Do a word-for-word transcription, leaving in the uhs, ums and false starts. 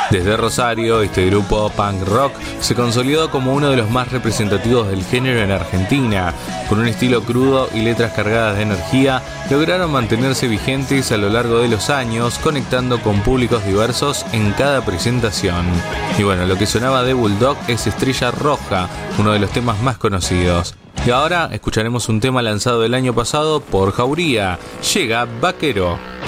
Desde Rosario, este grupo punk rock se consolidó como uno de los más representativos del género en Argentina. Con un estilo crudo y letras cargadas de energía, lograron mantenerse vigentes a lo largo de los años, conectando con públicos diversos en cada presentación. Y bueno, lo que sonaba de Bulldog es Estrella Roja, uno de los temas más conocidos. Y ahora escucharemos un tema lanzado el año pasado por Jauría. Llega Vaquero.